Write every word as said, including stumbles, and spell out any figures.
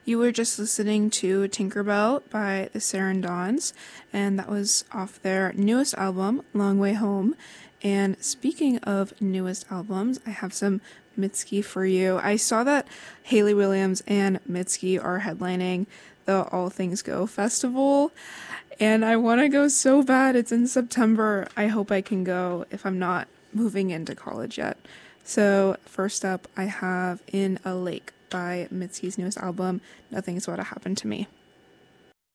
You were just listening to Tinkerbell by the Sarandons, and that was off their newest album, Long Way Home. And speaking of newest albums, I have some Mitski for you. I saw that Hayley Williams and Mitski are headlining the All Things Go festival, and I want to go so bad. It's in September. I hope I can go if I'm not moving into college yet. So first up, I have In a Lake by Mitski's newest album, Nothing's About to Happen to Me.